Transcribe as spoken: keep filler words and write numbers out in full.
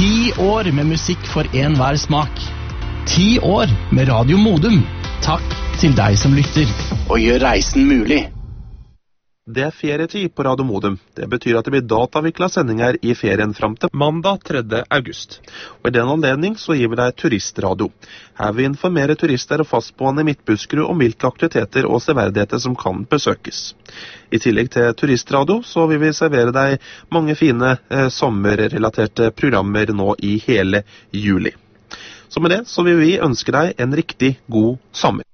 Ti år med musikk for enhver smak. Ti år med Radio Modum. Takk til deg som lytter, og gjør reisen mulig. Det er ferietid på Radio Modum. Det betyr at det blir datavikla sendinger i ferien fram til mandag tredje august. Og i den anledning så gir vi deg turistradio. Her vil vi informere turister og fastboende i Midtbuskerud om hvilke aktiviteter og severdigheter som kan besøkes. I tillegg til turistradio så vil vi servere deg mange fine eh, sommerrelaterte programmer nå i hele juli. Så med det så vil vi ønske deg en riktig god sommer.